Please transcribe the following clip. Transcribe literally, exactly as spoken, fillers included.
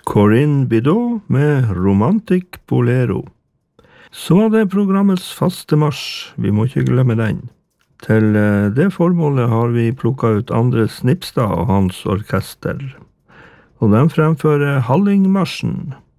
Corinne Bidot med Romantic Bolero. Så var det programmets faste marsj, vi må ikke glemme den. Til det formålet har vi plukket ut Andre Snipstad og hans orkester, og de fremfører Hallingmarsjen.